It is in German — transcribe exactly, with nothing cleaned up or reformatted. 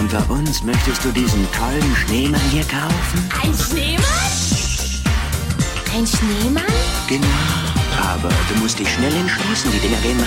Unter uns, möchtest du diesen tollen Schneemann hier kaufen? Ein Schneemann? Ein Schneemann? Genau. Aber du musst dich schnell entschließen. Die Dinger gehen